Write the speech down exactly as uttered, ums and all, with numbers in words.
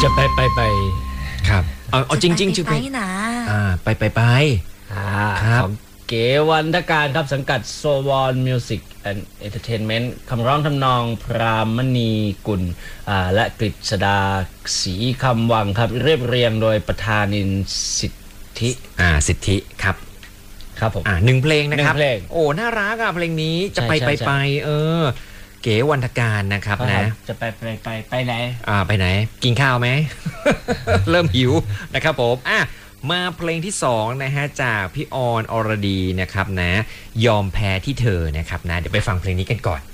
จะไปไปไปครับเอาเอาจริงๆชื่อเพลงไปนะอ่าไปไปไปอ่าครับของเก๋วันทการครับสังกัดโซวอนมิวสิกแอนด์เอนเตอร์เทนเมนต์คำร้องทำนองพรามณีกุลอ่าและกฤษดาศรีคำวังครับเรียบเรียงโดยประธานินสิทธิอ่าสิทธิครับครับผมอ่าหนึ่งเพลงนะครับหนึ่งเพลงโอ้น่ารักอ่ะเพลงนี้จะใช่ไปใช่ไปใช่ไปเออ เก๋วันทการนะครับครับนะจะไปไปไปไปไหนอ่าไปไหนกินข้าวไหม เริ่มหิวนะครับผมอ่ะมาเพลงที่สองนะฮะจากพี่ออนอรดีนะครับนะยอมแพ้ที่เธอนะครับนะเดี๋ยวไปฟังเพลงนี้กันก่อน